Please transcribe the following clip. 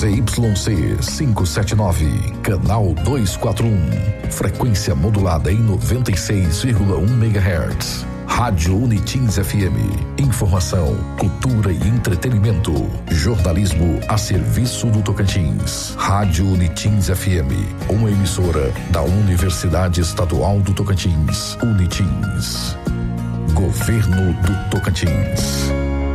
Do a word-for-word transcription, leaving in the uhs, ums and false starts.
Z Y C quinhentos e setenta e nove, canal duzentos e quarenta e um, frequência modulada em noventa e seis vírgula um megahertz. Rádio Unitins F M. Informação, cultura e entretenimento. Jornalismo a serviço do Tocantins. Rádio Unitins F M. Uma emissora da Universidade Estadual do Tocantins. Unitins. Governo do Tocantins.